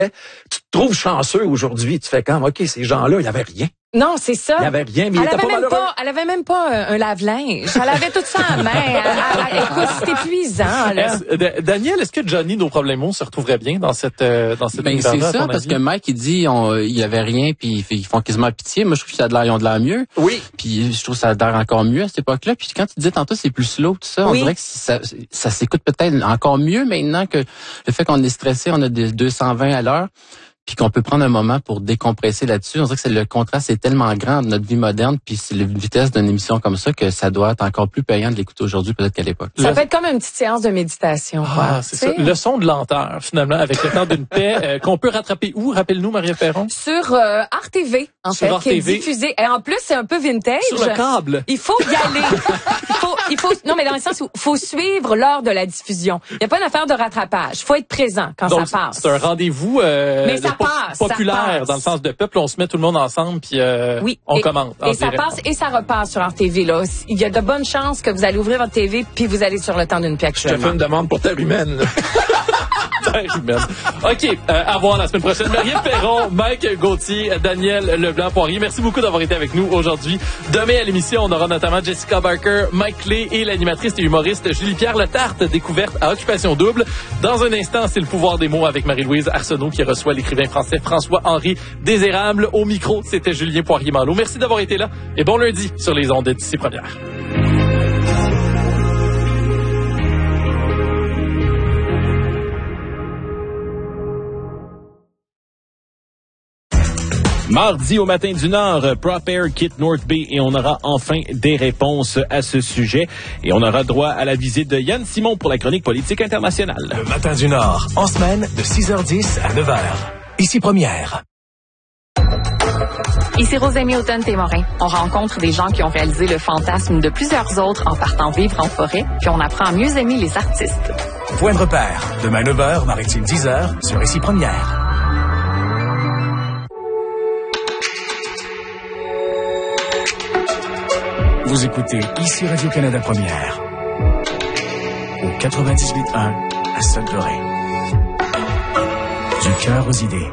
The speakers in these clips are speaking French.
Tu te trouves chanceux aujourd'hui. Tu fais comme, OK, ces gens-là, il n'y avait rien. Non, c'est ça. Il n'y avait rien, mais il était pas malheureux. Elle avait même pas un lave-linge. Elle avait tout ça en main. Écoute, c'est épuisant, là. Daniel, est-ce que Johnny, nos problèmes se retrouverait bien dans cette ben, c'est ça, parce que Mike, il dit, il y avait rien, puis ils font quasiment pitié. Moi, je trouve qu'ils ont de l'air mieux. Oui. Puis je trouve ça a l'air encore mieux à cette époque-là. Puis quand tu disais tantôt, c'est plus slow, tout ça, on dirait que ça s'écoute peut-être encore mieux maintenant que le fait qu'on est stressé, on a des 220 à l'heure. Puis qu'on peut prendre un moment pour décompresser là-dessus. On dirait que le contraste est tellement grand de notre vie moderne, puis c'est la vitesse d'une émission comme ça que ça doit être encore plus payant de l'écouter aujourd'hui peut-être qu'à l'époque. Ça peut être comme une petite séance de méditation. C'est ça. Leçon de lenteur, finalement, avec le temps d'une paix, qu'on peut rattraper où? Rappelle-nous, Marie Perron. Sur Art TV, en fait, qui est diffusé. Et en plus, c'est un peu vintage. Sur le câble. Il faut y aller. Non, mais dans le sens où il faut suivre l'heure de la diffusion. Il n'y a pas d'affaire de rattrapage. Il faut être présent quand donc, ça passe. C'est un rendez-vous populaire, dans le sens de peuple. On se met tout le monde ensemble, puis on commente. Et ça passe et ça repasse sur Art TV. Là. Il y a de bonnes chances que vous allez ouvrir votre TV, puis vous allez sur le temps d'une paix actuellement. Je te fais une demande pour Terre humaine. Terre humaine. OK, à voir la semaine prochaine. Marie Perron, Mike Gauthier, Daniel Leblanc-Poirier, merci beaucoup d'avoir été avec nous aujourd'hui. Demain à l'émission, on aura notamment Jessica Barker, Mike Clay et l'animatrice et humoriste Julie-Pierre Letarte, découverte à Occupation Double. Dans un instant, c'est le pouvoir des mots avec Marie-Louise Arsenault qui reçoit l'écrivain français François-Henri Désérable. Au micro, c'était Julien Poirier-Malo. Merci d'avoir été là et bon lundi sur les ondes d'ici première. Mardi au matin du Nord, Prop Air quitte North Bay et on aura enfin des réponses à ce sujet. Et on aura droit à la visite de Yann Simon pour la chronique politique internationale. Le matin du Nord, en semaine de 6h10 à 9h. Ici Première. Ici Rosemie Automne-Témorin. On rencontre des gens qui ont réalisé le fantasme de plusieurs autres en partant vivre en forêt, puis on apprend à mieux aimer les artistes. Point de repère, demain 9h, maritime 10h, sur Ici Première. Vous écoutez Ici Radio-Canada Première. Au 98.1 à Sudbury. Du cœur aux idées.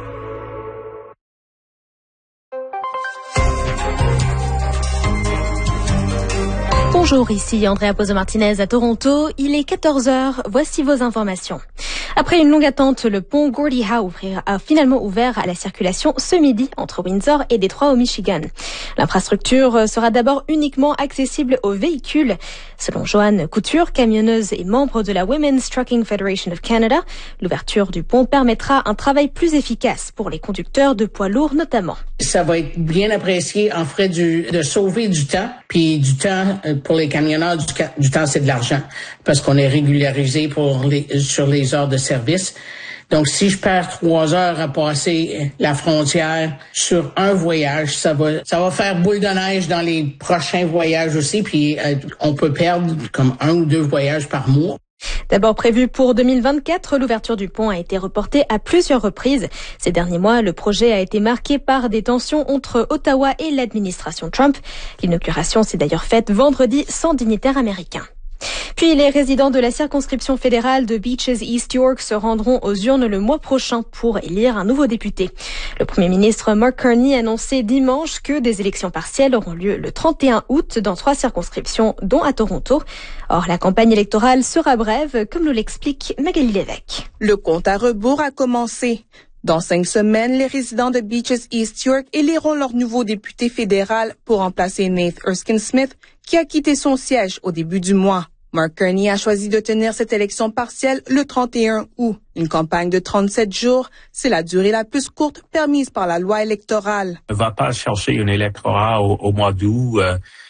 Bonjour, ici Andrea Pozo-Martinez à Toronto. Il est 14h. Voici vos informations. Après une longue attente, le pont Gordie Howe a finalement ouvert à la circulation ce midi entre Windsor et Détroit au Michigan. L'infrastructure sera d'abord uniquement accessible aux véhicules. Selon Joanne Couture, camionneuse et membre de la Women's Trucking Federation of Canada, l'ouverture du pont permettra un travail plus efficace pour les conducteurs de poids lourds notamment. Ça va être bien apprécié en frais de sauver du temps, puis du temps pour les camionneurs, du temps c'est de l'argent parce qu'on est régularisé sur les heures de service. Donc, si je perds 3 heures à passer la frontière sur un voyage, ça va faire boule de neige dans les prochains voyages aussi, puis on peut perdre comme 1 ou 2 voyages par mois. D'abord prévu pour 2024, l'ouverture du pont a été reportée à plusieurs reprises. Ces derniers mois, le projet a été marqué par des tensions entre Ottawa et l'administration Trump. L'inauguration s'est d'ailleurs faite vendredi sans dignitaire américain. Puis les résidents de la circonscription fédérale de Beaches East York se rendront aux urnes le mois prochain pour élire un nouveau député. Le premier ministre Mark Carney a annoncé dimanche que des élections partielles auront lieu le 31 août dans 3 circonscriptions, dont à Toronto. Or, la campagne électorale sera brève, comme nous l'explique Magali Lévesque. Le compte à rebours a commencé. Dans 5 semaines, les résidents de Beaches East York éliront leur nouveau député fédéral pour remplacer Nate Erskine-Smith, qui a quitté son siège au début du mois. Mark Carney a choisi de tenir cette élection partielle le 31 août. Une campagne de 37 jours, c'est la durée la plus courte permise par la loi électorale. On ne va pas chercher un électorat au mois d'août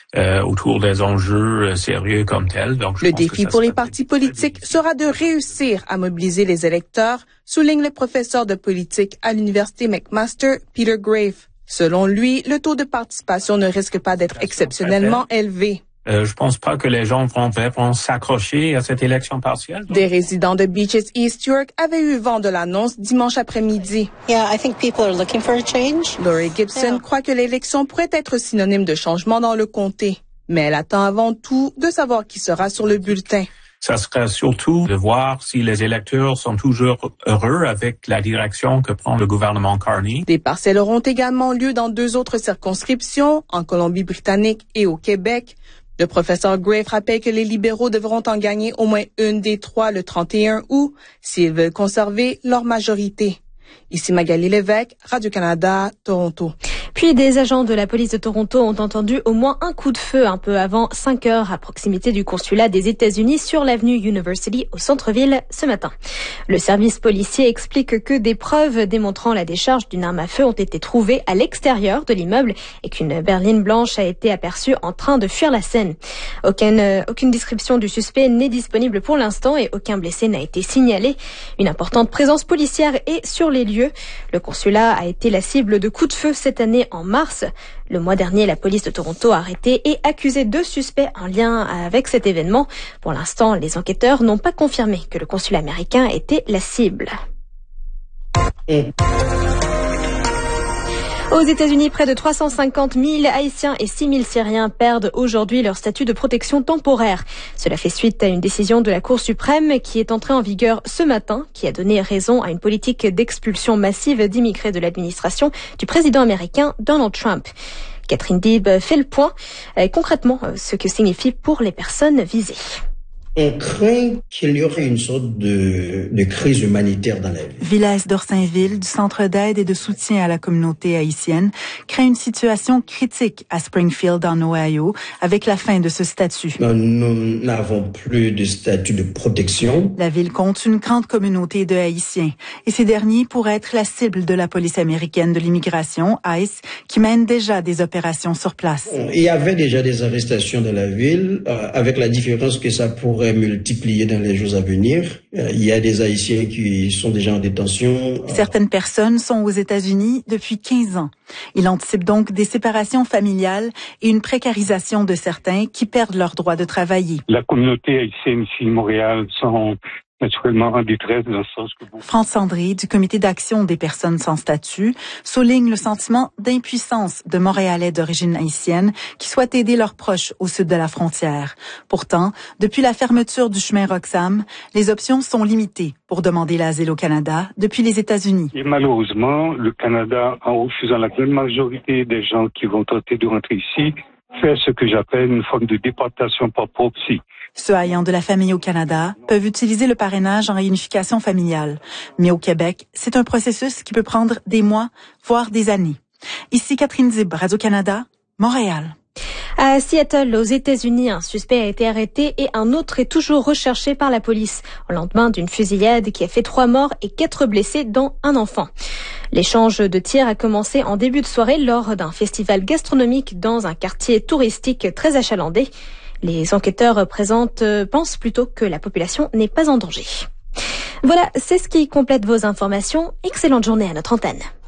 autour des enjeux sérieux comme tels. Donc, le défi pour les partis politiques sera de réussir à mobiliser les électeurs, souligne le professeur de politique à l'université McMaster, Peter Grave. Selon lui, le taux de participation ne risque pas d'être exceptionnellement élevé. Je pense pas que les gens vont s'accrocher à cette élection partielle. Des résidents de Beaches East York avaient eu vent de l'annonce dimanche après-midi. Yeah, I think people are looking for a change. Laurie Gibson croit que l'élection pourrait être synonyme de changement dans le comté. Mais elle attend avant tout de savoir qui sera sur le bulletin. ça sera surtout de voir si les électeurs sont toujours heureux avec la direction que prend le gouvernement Carney. Des partiels auront également lieu dans 2 autres circonscriptions, en Colombie-Britannique et au Québec. Le professeur Gray rappelle que les libéraux devront en gagner au moins une des 3 le 31 août s'ils veulent conserver leur majorité. Ici Magali Lévesque, Radio-Canada, Toronto. Puis des agents de la police de Toronto ont entendu au moins un coup de feu un peu avant 5 heures à proximité du consulat des États-Unis sur l'avenue University au centre-ville ce matin. Le service policier explique que des preuves démontrant la décharge d'une arme à feu ont été trouvées à l'extérieur de l'immeuble et qu'une berline blanche a été aperçue en train de fuir la scène. Aucune description du suspect n'est disponible pour l'instant et aucun blessé n'a été signalé. Une importante présence policière est sur les lieux. Le consulat a été la cible de coups de feu cette année en mars. Le mois dernier, la police de Toronto a arrêté et accusé 2 suspects en lien avec cet événement. Pour l'instant, les enquêteurs n'ont pas confirmé que le consulat américain était la cible. Aux États-Unis, près de 350 000 Haïtiens et 6 000 Syriens perdent aujourd'hui leur statut de protection temporaire. Cela fait suite à une décision de la Cour suprême qui est entrée en vigueur ce matin, qui a donné raison à une politique d'expulsion massive d'immigrés de l'administration du président américain Donald Trump. Catherine Dib fait le point concrètement ce que signifie pour les personnes visées. On craint qu'il y aurait une sorte de crise humanitaire dans la ville. Villesse d'Orsainville, du Centre d'aide et de soutien à la communauté haïtienne, craint une situation critique à Springfield, en Ohio, avec la fin de ce statut. Nous n'avons plus de statut de protection. La ville compte une grande communauté de Haïtiens, et ces derniers pourraient être la cible de la police américaine de l'immigration, ICE, qui mène déjà des opérations sur place. Il y avait déjà des arrestations dans la ville, avec la différence que ça pourrait multiplier dans les jours à venir. Il y a des Haïtiens qui sont déjà en détention. Certaines personnes sont aux États-Unis depuis 15 ans. Il anticipe donc des séparations familiales et une précarisation de certains qui perdent leur droit de travailler. La communauté haïtienne ici à Montréal sont naturellement en détresse dans le sens que France André, du Comité d'action des personnes sans statut, souligne le sentiment d'impuissance de Montréalais d'origine haïtienne qui souhaitent aider leurs proches au sud de la frontière. Pourtant, depuis la fermeture du chemin Roxham, les options sont limitées pour demander l'asile au Canada depuis les États-Unis. Et malheureusement, le Canada, en refusant la grande majorité des gens qui vont tenter de rentrer ici, fait ce que j'appelle une forme de déportation par proxy. Ceux ayant de la famille au Canada peuvent utiliser le parrainage en réunification familiale. Mais au Québec, c'est un processus qui peut prendre des mois, voire des années. Ici Catherine Dib, Radio-Canada, Montréal. À Seattle, aux États-Unis, un suspect a été arrêté et un autre est toujours recherché par la police au lendemain d'une fusillade qui a fait 3 morts et 4 blessés, dont un enfant. L'échange de tirs a commencé en début de soirée lors d'un festival gastronomique dans un quartier touristique très achalandé. Les enquêteurs pensent plutôt que la population n'est pas en danger. Voilà, c'est ce qui complète vos informations. Excellente journée à notre antenne.